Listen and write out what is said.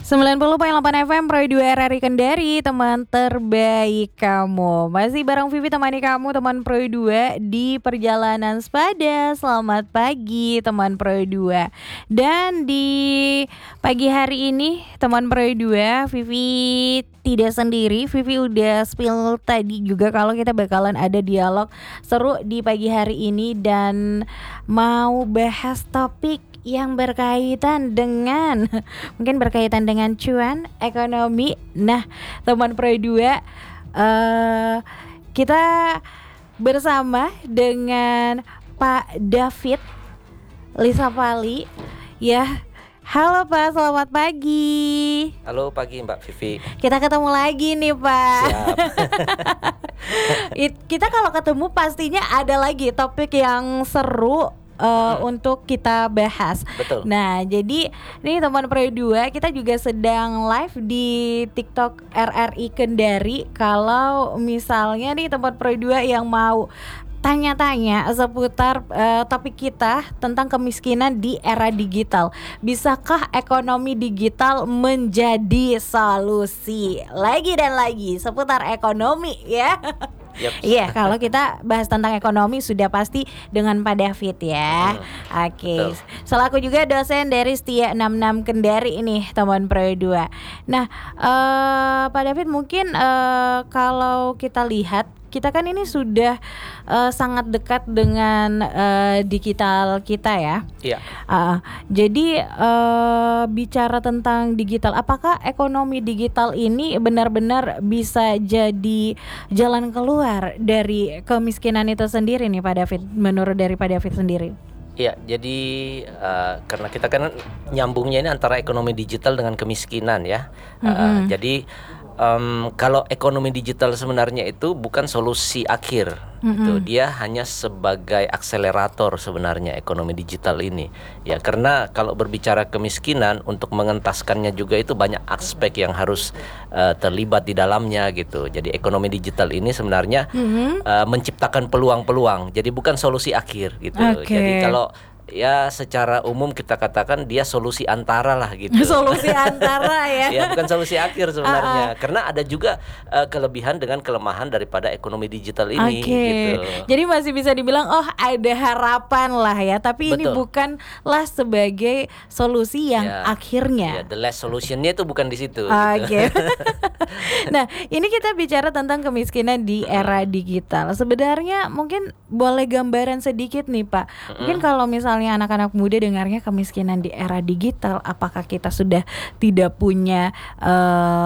90,8 FM Pro 2 RRI Kendari, teman terbaik kamu. Masih bareng Vivi temani kamu teman Pro 2 di perjalanan sepada. Selamat pagi teman Pro 2. Dan di pagi hari ini teman Pro 2, Vivi tidak sendiri. Vivi udah spill tadi juga kalau kita bakalan ada dialog seru di pagi hari ini dan mau bahas topik yang berkaitan dengan mungkin berkaitan dengan cuan, ekonomi. Nah, teman Pro 2, kita bersama dengan Pak David Lisapali. Ya, halo Pak, selamat pagi. Halo pagi Mbak Vivi. Kita ketemu lagi nih Pak. Siap. Kita kalau ketemu pastinya ada lagi topik yang seru untuk kita bahas. Betul. Nah, jadi ini teman Pro 2, kita juga sedang live di TikTok RRI Kendari. Kalau misalnya nih teman Pro 2 yang mau tanya-tanya seputar topik kita tentang kemiskinan di era digital. Bisakah ekonomi digital menjadi solusi? Lagi dan lagi seputar ekonomi ya. Yep. Iya, kalau kita bahas tentang ekonomi sudah pasti dengan Pak David ya. Oke. Selaku juga dosen dari Setia 66 Kendari ini teman Pro 2. Nah, Pak David mungkin kalau kita lihat, kita kan ini sudah sangat dekat dengan digital kita ya. Iya. Jadi bicara tentang digital, apakah ekonomi digital ini benar-benar bisa jadi jalan keluar dari kemiskinan itu sendiri nih Pak David, menurut dari Pak David sendiri? Iya, jadi karena kita kan nyambungnya ini antara ekonomi digital dengan kemiskinan ya. Jadi kalau ekonomi digital sebenarnya itu bukan solusi akhir, itu dia hanya sebagai akselerator sebenarnya ekonomi digital ini. Ya, karena kalau berbicara kemiskinan, untuk mengentaskannya juga itu banyak aspek yang harus terlibat di dalamnya gitu. Jadi ekonomi digital ini sebenarnya menciptakan peluang-peluang. Jadi bukan solusi akhir gitu. Jadi kalau ya secara umum kita katakan dia solusi antara lah gitu. Solusi antara ya. Ya, bukan solusi akhir sebenarnya. Karena ada juga kelebihan dengan kelemahan daripada ekonomi digital ini gitu. Jadi masih bisa dibilang ada harapan lah ya, tapi ini bukanlah sebagai solusi yang akhirnya. Ya, the last solutionnya itu bukan di situ. Gitu. Nah, ini kita bicara tentang kemiskinan di era digital. Sebenarnya mungkin boleh gambaran sedikit nih Pak. Mungkin kalau misalnya anak-anak muda dengarnya kemiskinan di era digital, apakah kita sudah tidak punya